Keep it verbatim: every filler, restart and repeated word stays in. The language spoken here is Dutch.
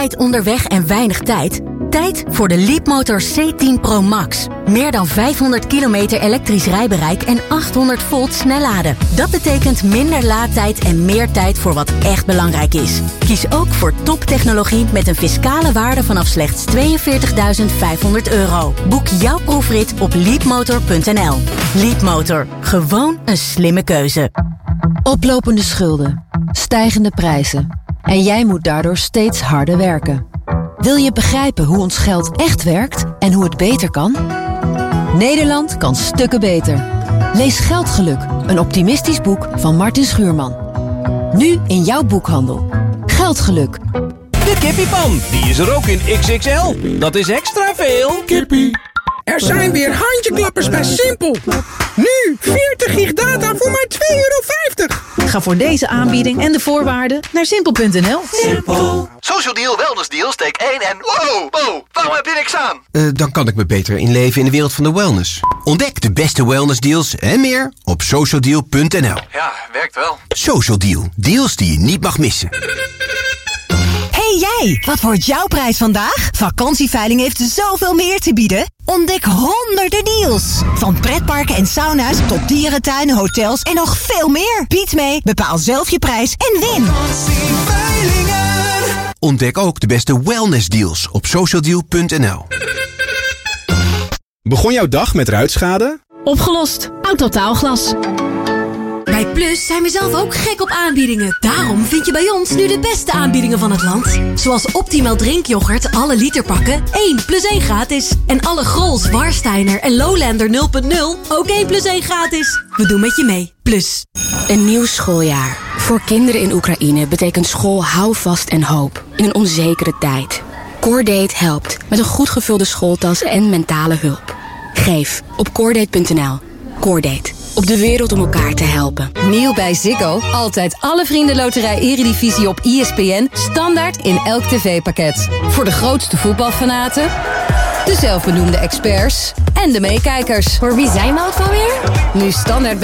tijd onderweg en weinig tijd? Tijd voor de Leapmotor C tien Pro Max. Meer dan vijfhonderd kilometer elektrisch rijbereik en achthonderd volt snelladen. Dat betekent minder laadtijd en meer tijd voor wat echt belangrijk is. Kies ook voor toptechnologie met een fiscale waarde vanaf slechts tweeënveertigduizend vijfhonderd euro. Boek jouw proefrit op leapmotor punt n l. Leapmotor. Gewoon een slimme keuze. Oplopende schulden. Stijgende prijzen. En jij moet daardoor steeds harder werken. Wil je begrijpen hoe ons geld echt werkt en hoe het beter kan? Nederland kan stukken beter. Lees Geldgeluk, een optimistisch boek van Martin Schuurman. Nu in jouw boekhandel. Geldgeluk. De kippiepan, die is er ook in X X L. Dat is extra veel. Kippie. Er zijn weer handjeklappers bij Simpel. Nu veertig gig data voor maar twee euro vijftig. Ga voor deze aanbieding en de voorwaarden naar simpel punt n l. Simpel. Social Deal, Wellness Deal, steek één en... Wow, wow, waarom heb je niks aan? Uh, dan kan ik me beter inleven in de wereld van de wellness. Ontdek de beste wellness deals en meer op social deal punt n l. Ja, werkt wel. Social Deal, deals die je niet mag missen. Hey jij, wat wordt jouw prijs vandaag? Vakantieveiling heeft zoveel meer te bieden. Ontdek honderden deals. Van pretparken en sauna's tot dierentuinen, hotels en nog veel meer. Bied mee, bepaal zelf je prijs en win. Ontdek ook de beste wellness deals op social deal punt n l. Begon jouw dag met ruitschade? Opgelost. Autotaalglas. Bij Plus zijn we zelf ook gek op aanbiedingen. Daarom vind je bij ons nu de beste aanbiedingen van het land. Zoals Optimal drinkyoghurt, alle literpakken, één plus één gratis. En alle Grols, Warsteiner en Lowlander nul punt nul, ook één plus één gratis. We doen met je mee. Plus. Een nieuw schooljaar. Voor kinderen in Oekraïne betekent school houvast en hoop. In een onzekere tijd. Coordate helpt met een goed gevulde schooltas en mentale hulp. Geef op coordate punt n l. Coordate. Op de wereld om elkaar te helpen. Nieuw bij Ziggo. Altijd alle vriendenloterij Eredivisie op E S P N. Standaard in elk tv-pakket. Voor de grootste voetbalfanaten, de zelfbenoemde experts en de meekijkers. Voor wie zijn we ook alweer? Nu standaard